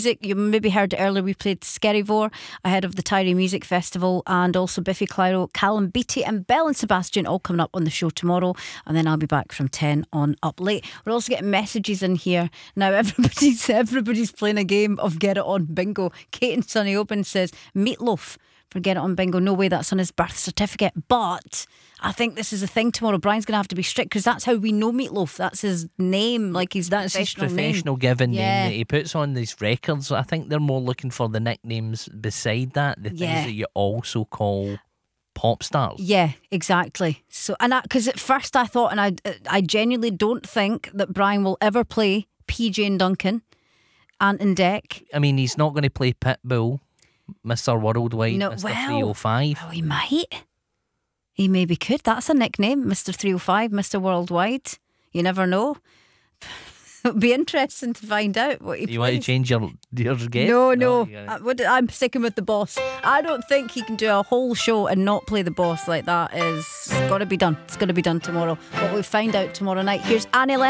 music. You maybe heard it earlier. We played Skerryvore ahead of the Tyree Music Festival, and also Biffy Clyro, Callum Beattie and Bell and Sebastian all coming up on the show tomorrow. And then I'll be back from 10 on Up Late. We're also getting messages in here now. Everybody's playing a game of Get It On Bingo. Kate and Sunny Open says Meatloaf for Get It On Bingo. No way that's on his birth certificate, but I think this is a thing tomorrow. Brian's going to have to be strict because that's how we know Meatloaf. That's his name, like that's his professional given name that he puts on these records. I think they're more looking for the nicknames beside that, the things that you also call pop stars. Yeah, exactly. So, and because at first I thought, and I genuinely don't think that Brian will ever play PJ and Duncan, Ant and Dec. I mean, he's not going to play Pitbull, Mr. Worldwide, Mr. 305. Oh, he might. He maybe could. That's a nickname, Mr. 305, Mr. Worldwide. You never know. It would be interesting to find out what he plays. Want to change your guess? No. I'm sticking with the boss. I don't think he can do a whole show and not play the boss like that. It's got to be done. It's going to be done tomorrow. But we'll find out tomorrow night. Here's Annie